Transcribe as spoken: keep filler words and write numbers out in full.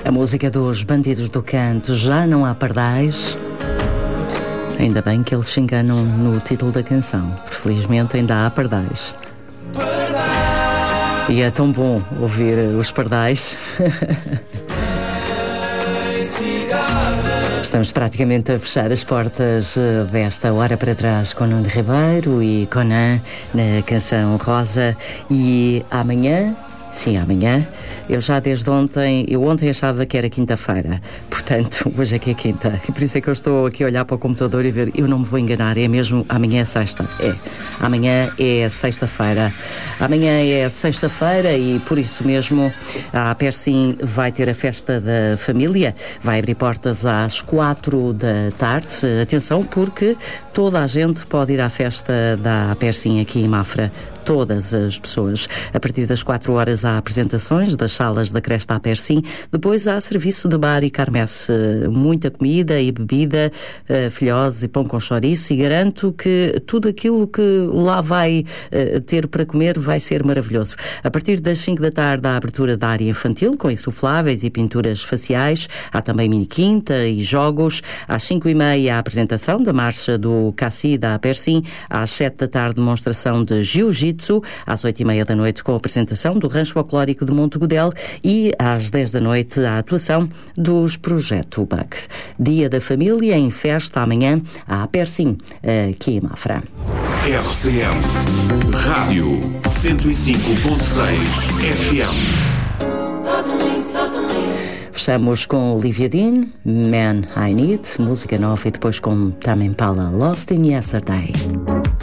A música dos Bandidos do Canto, Já Não Há Pardais. Ainda bem que eles se enganam no título da canção, porque felizmente ainda há pardais. E é tão bom ouvir os pardais. Estamos praticamente a fechar as portas desta Hora para Trás com Nuno Ribeiro e Conan na canção Rosa. E amanhã, sim, amanhã, eu já desde ontem, eu ontem achava que era quinta-feira, portanto, hoje é que é quinta, e por isso é que eu estou aqui a olhar para o computador e ver, eu não me vou enganar, é mesmo, amanhã é sexta, é, amanhã é sexta-feira, amanhã é sexta-feira e por isso mesmo a Persim vai ter a festa da família, vai abrir portas às quatro da tarde, atenção porque toda a gente pode ir à festa da Persim aqui em Mafra, todas as pessoas. A partir das quatro horas há apresentações das salas da Cresta à Persim, depois há serviço de bar e quermesse, muita comida e bebida, uh, filhoses e pão com chouriço, e garanto que tudo aquilo que lá vai uh, ter para comer vai ser maravilhoso. A partir das cinco da tarde há a abertura da área infantil, com insufláveis e pinturas faciais, há também mini-quinta e jogos. Às cinco e meia a apresentação da marcha do Cassi da Persim, às sete da tarde demonstração de jiu-jitsu, às oito e meia da noite com a apresentação do Rancho Folclórico de Monte Godel e às dez da noite a atuação dos Projeto Buck. Dia da Família em festa amanhã à Persim, aqui em Mafra. R C M Rádio cento e cinco ponto seis F M. Fechamos com Olivia Dean, Man I Need, música nova, e depois com Tame Impala, Lost in Yesterday.